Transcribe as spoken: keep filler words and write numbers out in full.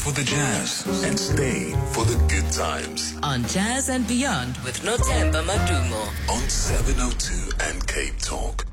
for the jazz and stay for the good times. On Jazz and Beyond with Nothemba Madumo. On seven oh two and Cape Talk.